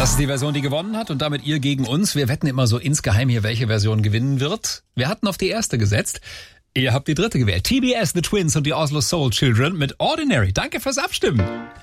Das ist die Version, die gewonnen hat und damit ihr gegen uns. Wir wetten immer so insgeheim hier, welche Version gewinnen wird. Wir hatten auf die erste gesetzt. Ihr habt die dritte gewählt. TBS, The Twins und die Oslo Soul Children mit Ordinary. Danke fürs Abstimmen.